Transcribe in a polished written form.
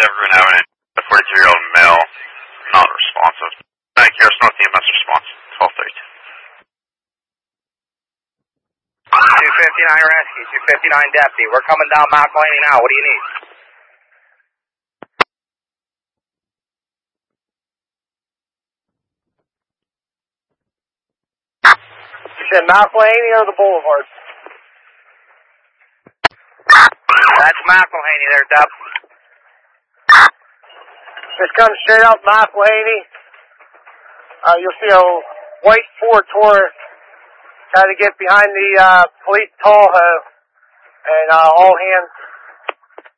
Evergreen Avenue, the 43-year-old male, not responsive. Thank you, North EMS response, 1232. 259 rescue, 259 deputy. We're coming down McElhaney now. What do you need? You said McElhaney or the Boulevard? That's McElhaney there, Dub. Just come straight up McElhaney. You'll see a white Ford Taurus. Try to get behind the police Tahoe, and all hands